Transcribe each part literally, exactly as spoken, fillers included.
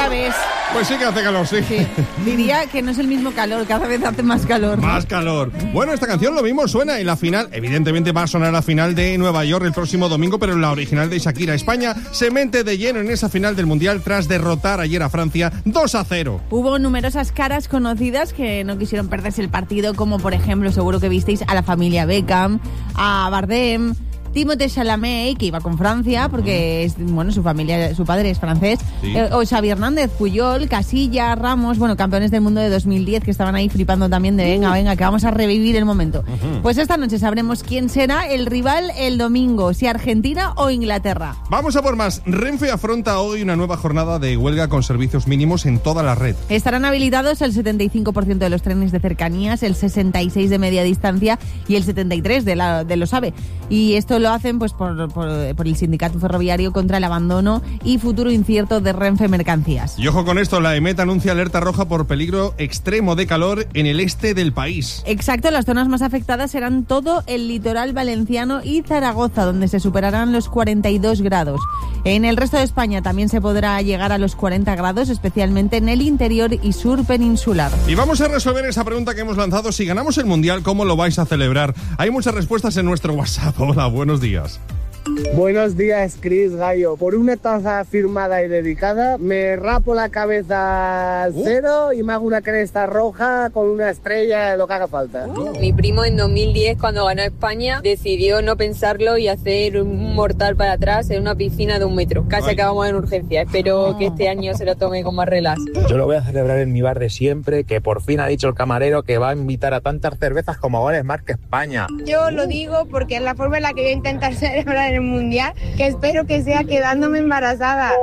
Ya ves. Pues sí que hace calor, sí. Sí. Diría que no es el mismo calor, cada vez hace más calor. Más calor. Bueno, esta canción lo mismo suena en la final. Evidentemente va a sonar la final de Nueva York el próximo domingo, pero en la original de Shakira. España se mete de lleno en esa final del Mundial tras derrotar ayer a Francia dos a cero. Hubo numerosas caras conocidas que no quisieron perderse el partido, como por ejemplo, seguro que visteis a la familia Beckham, a Bardem, Timothée Chalamet, que iba con Francia porque es, bueno, su familia, su padre es francés, sí. eh, o Xavi Hernández, Puyol, Casillas, Ramos, bueno, campeones del mundo de dos mil diez, que estaban ahí flipando también de venga, venga, que vamos a revivir el momento. Uh-huh. Pues esta noche sabremos quién será el rival el domingo, si Argentina o Inglaterra. Vamos a por más. Renfe afronta hoy una nueva jornada de huelga con servicios mínimos en toda la red. Estarán habilitados el setenta y cinco por ciento de los trenes de cercanías, el sesenta y seis por ciento de media distancia y el setenta y tres por ciento de, la, de los AVE. Y esto lo hacen pues por, por, por el sindicato ferroviario contra el abandono y futuro incierto de Renfe Mercancías. Y ojo con esto, la EMET anuncia alerta roja por peligro extremo de calor en el este del país. Exacto, las zonas más afectadas serán todo el litoral valenciano y Zaragoza, donde se superarán los cuarenta y dos grados. En el resto de España también se podrá llegar a los cuarenta grados, especialmente en el interior y sur peninsular. Y vamos a resolver esa pregunta que hemos lanzado. Si ganamos el Mundial, ¿cómo lo vais a celebrar? Hay muchas respuestas en nuestro WhatsApp. Hola, buenos días. Buenos días, Chris Gallo. Por una taza firmada y dedicada, me rapo la cabeza al cero uh. y me hago una cresta roja con una estrella, lo que haga falta. Uh. Mi primo en dos mil diez, cuando ganó España, decidió no pensarlo y hacer un mortal para atrás en una piscina de un metro. Casi Ay. acabamos en urgencia. Espero oh. que este año se lo tome con más relax. Yo lo voy a celebrar en mi bar de siempre, que por fin ha dicho el camarero que va a invitar a tantas cervezas como goles marca España. Yo lo digo porque es la forma en la que voy a intentar celebrar el Mundial, que espero que sea quedándome embarazada.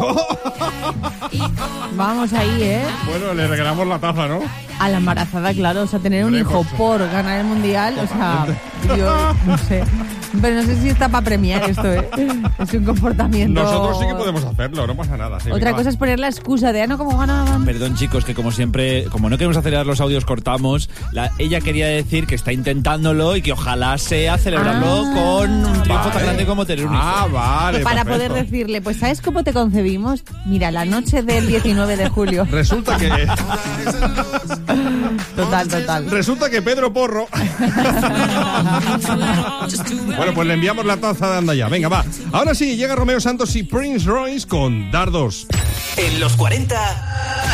Vamos ahí, ¿eh? Bueno, le regalamos la taza, ¿no? A la embarazada, claro, o sea, tener un hijo por ganar el Mundial, o sea, yo no sé. Pero no sé si está para premiar esto, ¿eh? Es un comportamiento... Nosotros sí que podemos hacerlo, no pasa nada. Sí, Otra cosa va. es poner la excusa de, ah, no, como ganaban. Perdón, chicos, que como siempre, como no queremos acelerar los audios, cortamos. La, ella quería decir que está intentándolo y que ojalá sea celebrarlo ah, con un triunfo vale. tan grande como tener un hijo. Ah, vale, Para perfecto. poder decirle, pues, ¿sabes cómo te concebimos? Mira, la noche del diecinueve de julio. Resulta que... Total, total. Resulta que Pedro Porro... Bueno, pues le enviamos la taza de anda ya. Venga, va. Ahora sí, llega Romeo Santos y Prince Royce con Dardos. En los cuarenta...